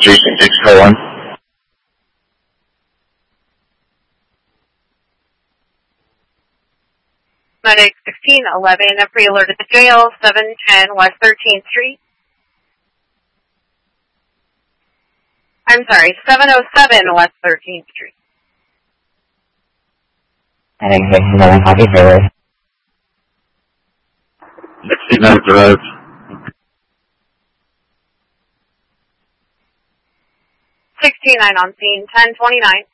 Jason 641. Medic 1611, a pre-alert at the jail, 710 West 13th Street. I'm sorry, 707 West 13th Street. And 611, copy, server. 69 arrived. 69 on scene, 1029.